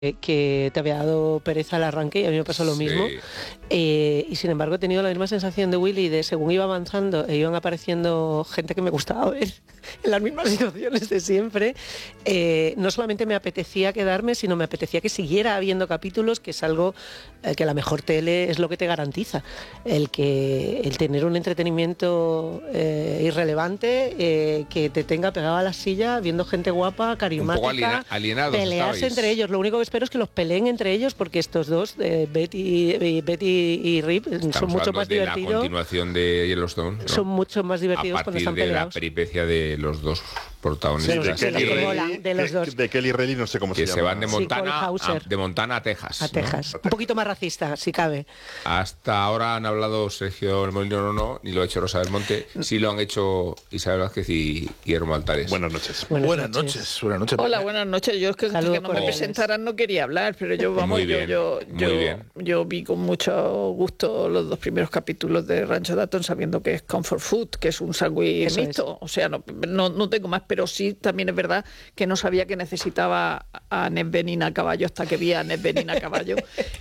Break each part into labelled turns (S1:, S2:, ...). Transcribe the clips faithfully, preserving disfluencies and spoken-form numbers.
S1: que te había dado pereza al arranque y a mí me pasó lo mismo.
S2: Sí.
S1: Eh, y sin embargo he tenido la misma sensación de Willy de según iba avanzando e iban apareciendo gente que me gustaba ver en las mismas situaciones de siempre. Eh, no solamente me apetecía quedarme, sino me apetecía que siguiera habiendo capítulos, que es algo eh, que la mejor tele es lo que te garantiza. El, que, el tener un entretenimiento eh, irrelevante eh, que te tenga pegado a la silla viendo gente guapa, carismática,
S2: un poco aliena, alienados
S1: pelearse
S2: estabais.
S1: entre ellos. Lo único que espero es que los peleen entre ellos, porque estos dos, eh, Betty, eh, Betty y Rip,
S2: Estamos
S1: son mucho
S2: hablando
S1: más
S2: de la
S1: divertidos.
S2: continuación de Yellowstone, ¿no?
S1: Son mucho más
S2: A
S1: divertidos cuando
S2: partir
S1: están
S2: de la
S1: peleados.
S2: peripecia de los dos
S3: Sí,
S2: protagonistas.
S3: de
S1: de los
S3: Kelly
S1: que
S3: Reilly,
S1: molan, de los
S3: que-
S1: dos.
S3: de Kelly Reilly, no sé cómo
S2: que
S3: se,
S2: se
S3: llama.
S2: van de
S1: Sí,
S2: Montana,
S1: Cole Hauser.
S2: a, de Montana a Texas.
S1: A
S2: ¿no?
S1: Texas. Un poquito más racista, si cabe.
S2: Hasta ahora han hablado Sergio El Molino, no, no, ni lo ha hecho Rosa del Monte. Sí lo han hecho Isabel Vázquez y Guillermo Altares.
S3: Buenas noches.
S1: Buenas,
S4: Buenas
S1: noches.
S4: noches. Buenas noches.
S5: Hola, buenas noches. Yo es que hasta
S1: Saludos
S5: que no me
S1: cordiales.
S5: presentaran no quería hablar, pero yo vamos,
S2: Muy
S5: yo,
S2: bien,
S5: yo,
S2: muy
S5: yo,
S2: bien.
S5: yo vi con mucho gusto los dos primeros capítulos de Rancho Dayton, sabiendo que es comfort food, que es un sándwich
S1: Eso
S5: mixto. O sea, no, no, no tengo más, pero sí también es verdad que no sabía que necesitaba a Annette Bening a caballo hasta que vi a Annette Bening a caballo.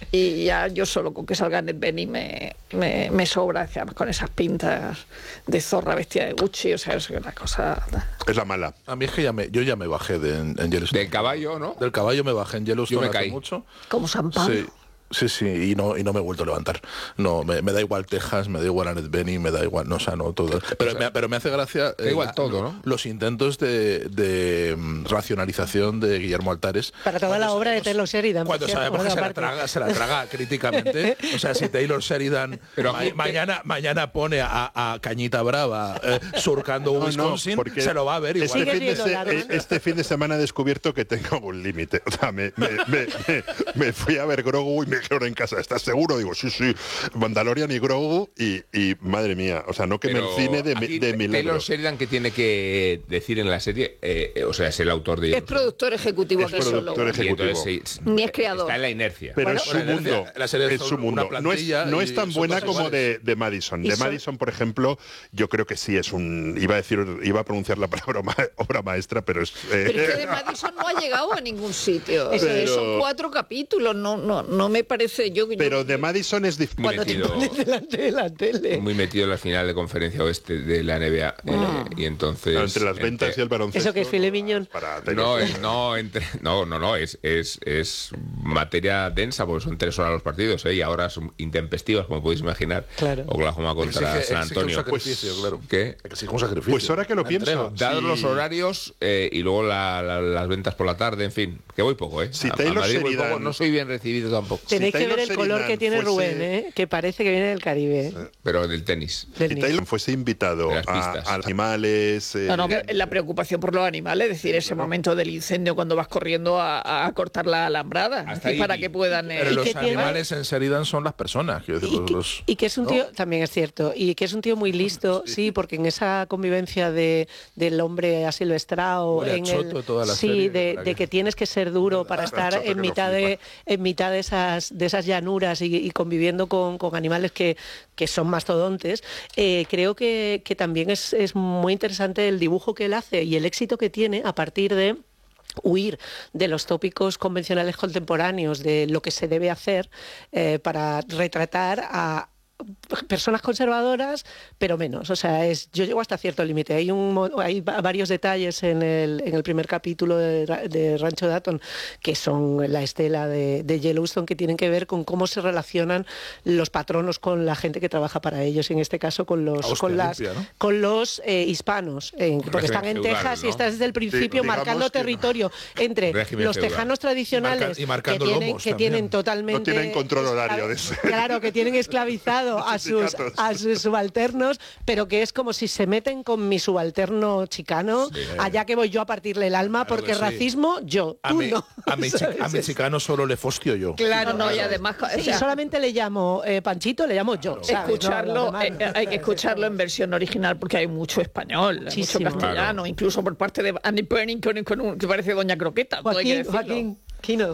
S5: Y ya yo solo con que salga Annette Bening me, me, me sobra, además con esas pintas de zorra vestida de Gucci, o sea, es una cosa...
S3: Es la mala.
S4: A mí es que ya me, yo ya me bajé de, en, en Yellowstone.
S2: Del caballo, ¿no?
S4: Del caballo me bajé en Yellowstone
S2: Yo me
S4: hace
S2: caí.
S4: mucho.
S5: Como San Pablo.
S4: Sí. Sí, sí, y no, y no me he vuelto a levantar. No, me, me da igual Texas, me da igual Annette Bening, me da igual, no, o sea, no, todo. Pero, me, pero me hace gracia...
S2: Da igual
S4: la-
S2: todo, ¿no?
S4: Los intentos de, de mm, racionalización de Guillermo Altares.
S1: Para toda
S4: Cuando
S1: la obra de
S4: sabemos-
S1: Taylor Sheridan.
S4: Cuando
S1: por cierto,
S4: sabemos que
S1: bueno,
S4: se la,
S1: aparte.
S4: traga, se la traga críticamente. O sea, si Taylor Sheridan
S2: Pero
S4: ma-
S2: aquí-
S4: mañana, mañana pone a, a Cañita Brava eh, surcando
S3: No, no,
S4: Wisconsin,
S3: porque
S4: se lo va a ver igual.
S3: Este
S1: Sigue
S3: fin, de
S1: siendo
S3: se-
S1: largo.
S3: eh, este fin de semana he descubierto que tengo un límite. O sea, me, me, me, me- me fui a ver Grogu y me dijeron en casa, ¿estás seguro? Digo, sí, sí, Mandalorian y Grogu y, y madre mía, o sea, no queme el
S2: Pero
S3: cine de, mi-
S2: aquí
S3: de
S2: Taylor
S3: milagro.
S2: Sheridan, que tiene que decir en la serie, eh, eh, o sea, es el autor de
S5: Es
S2: Yellowstone.
S5: productor ejecutivo
S3: Es
S5: que solo.
S3: productor
S2: Y
S3: ejecutivo.
S2: entonces sí,
S5: Ni es creador.
S2: está en la inercia.
S3: Pero
S4: Bueno,
S3: es su
S4: bueno,
S3: mundo,
S4: la serie
S3: es
S4: es
S3: su
S4: una
S3: mundo. No es,
S4: plantilla
S3: no
S4: y
S3: es tan
S4: son
S3: buena
S4: todos
S3: como de,
S4: iguales.
S3: de Madison.
S1: Y
S3: De
S1: son-
S3: Madison, por ejemplo, yo creo que sí es un... Iba a decir, iba a pronunciar la palabra ma- obra maestra, pero es... eh,
S5: Pero es que de Madison no ha llegado a ningún sitio.
S1: Eso
S3: es.
S5: Son cuatro capítulos, no, no, no me parece. Yo, yo-
S3: pero de Madison es difícil.
S2: Muy
S1: Cuando te
S2: metido.
S1: pones delante de la tele.
S2: Muy metido en la final de conferencia oeste de la N B A. eh, y entonces...
S3: Entre las ventas
S2: entre-
S3: y el baloncesto.
S1: ¿Eso que es filet mignon?
S3: para Taylor
S2: No,
S3: Swift.
S2: es, no, entre, no, no, no, es, es, es materia densa porque son tres horas los partidos, ¿eh? Y ahora son intempestivas, como podéis imaginar.
S1: Claro.
S2: Oklahoma contra
S4: Exige-
S2: San
S4: exige un
S2: Antonio.
S4: sacrificio, claro.
S2: ¿Qué?
S4: Exige un sacrificio.
S3: Pues ahora que lo
S4: La
S3: pienso,
S4: entrega.
S2: Dados
S3: Sí.
S2: los horarios eh, y luego la- la- las ventas por la tarde, en fin, que voy poco, ¿eh?
S3: Si
S2: A- a
S3: Taylor
S2: Madrid voy
S3: Sheridan-
S2: poco, no soy bien recibido tampoco,
S1: Tenéis que
S3: Taylor
S1: ver el color
S3: Sheridan
S1: que tiene
S3: fuese-
S1: Rubén, ¿eh? Que parece que viene del Caribe.
S2: pero del tenis.
S1: Del
S3: Si
S1: niño.
S3: Taylor fuese invitado
S2: De las
S3: a,
S2: pistas.
S3: a los animales... eh,
S5: No, no, la preocupación por los animales, es decir, ese momento del incendio cuando vas corriendo a, a cortar la alambrada,
S2: Hasta
S5: es decir,
S2: ahí.
S5: para que puedan... eh,
S4: Pero
S1: ¿Y
S4: los
S1: qué tiene?
S4: animales en Sheridan son las personas. Quiero decir,
S1: Y
S4: los,
S1: que,
S4: los-
S1: y que es un
S4: ¿no?
S1: tío, también es cierto, y que es un tío muy listo, sí, porque en esa convivencia de, del hombre asilvestrado,
S4: Huele a
S1: en
S4: choto
S1: el,
S4: toda la
S1: sí,
S4: serie,
S1: de,
S4: la
S1: de
S4: que-
S1: que tienes que ser duro para estar
S3: choto que
S1: en
S3: lo
S1: mitad de,
S3: flipa.
S1: en mitad de esas, de esas llanuras y, y conviviendo con, con animales que, que son mastodontes, eh, creo que, que también es, es muy interesante el dibujo que él hace y el éxito que tiene a partir de huir de los tópicos convencionales contemporáneos de lo que se debe hacer eh, para retratar a personas conservadoras, pero menos. O sea, es yo llego hasta cierto límite. Hay un mo- hay va- varios detalles en el, en el primer capítulo de, Ra- de Rancho Dayton que son la estela de, de Yellowstone, que tienen que ver con cómo se relacionan los patronos con la gente que trabaja para ellos, y en este caso con los
S4: Hostia,
S1: con las
S4: limpia, ¿no?
S1: con los eh, hispanos, en- porque
S2: Régimen
S1: están en
S2: feudal,
S1: Texas y
S2: ¿no?
S1: estás desde el principio
S3: Sí, digamos
S1: marcando
S3: que no.
S1: territorio entre
S2: Régimen
S1: los
S2: feudal.
S1: tejanos tradicionales
S4: Y marca- y marcando
S1: que tienen,
S4: lomos
S1: que
S4: también.
S1: tienen totalmente
S3: No tienen control horario de
S1: esclav-
S3: ese.
S1: claro, que tienen esclavizado a sus
S3: sindicatos.
S1: a sus subalternos, pero que es como si se meten con mi subalterno chicano,
S2: Sí.
S1: allá que voy yo a partirle el alma,
S4: Claro
S1: porque
S4: que sí.
S1: racismo yo,
S4: A
S1: tú
S4: mi,
S1: no.
S4: a, mi, chi-
S1: ¿Sabes?
S4: a mi chicano solo le fostio yo.
S1: Claro,
S5: no, no, y además, o
S1: Sí,
S5: sea,
S1: y solamente le llamo eh, Panchito, le llamo yo. ¿sabes? No,
S5: escucharlo,
S1: los demás
S5: eh,
S1: no.
S5: hay que escucharlo en versión original porque hay mucho español, hay mucho
S1: Muchísimo.
S5: castellano,
S2: Claro.
S5: incluso por parte de Annie Perning con, con un, que parece Doña Croqueta. todo hay que
S1: Joaquín,
S5: decirlo.
S1: Joaquín, Quino.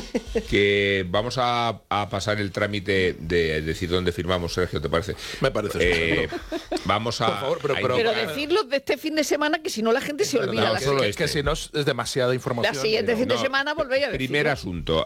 S2: Que vamos a, a pasar el trámite de decir dónde firmamos, Sergio, ¿te parece?
S4: Me parece
S2: Eh,
S4: estupendo.
S2: vamos a...
S4: Por favor, pero-
S2: a
S4: pero-
S5: Pero
S2: indicar-
S5: decirlo de este fin de semana, que si no la gente se olvida.
S2: no,
S5: La,
S2: solo
S4: que,
S2: este.
S4: que si no es, es demasiada información.
S5: la siguiente
S4: y no-
S5: fin de
S2: No,
S5: semana volvéis a decirlo.
S2: Primer asunto.